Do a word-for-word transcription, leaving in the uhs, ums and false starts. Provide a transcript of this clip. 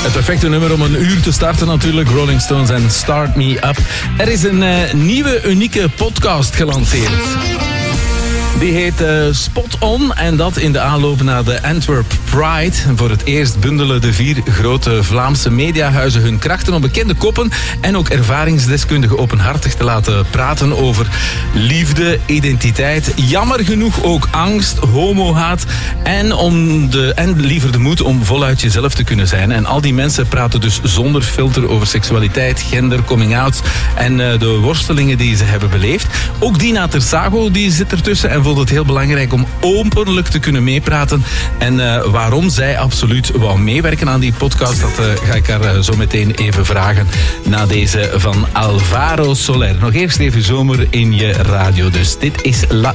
Het perfecte nummer om een uur te starten natuurlijk. Rolling Stones en Start Me Up. Er is een uh, nieuwe, unieke podcast gelanceerd. Die heet uh, Spot On en dat in de aanloop naar de Antwerp Pride. Voor het eerst bundelen de vier grote Vlaamse mediahuizen hun krachten om bekende koppen en ook ervaringsdeskundigen openhartig te laten praten over liefde, identiteit, jammer genoeg ook angst, homohaat en, om de, en liever de moed om voluit jezelf te kunnen zijn. En al die mensen praten dus zonder filter over seksualiteit, gender, coming-outs en uh, de worstelingen die ze hebben beleefd. Ook Dina Tersago die zit ertussen en vond het heel belangrijk om openlijk te kunnen meepraten. En uh, waarom zij absoluut wou meewerken aan die podcast, dat uh, ga ik haar uh, zo meteen even vragen na deze van Alvaro Soler. Nog eerst even zomer in je radio. Dus dit is La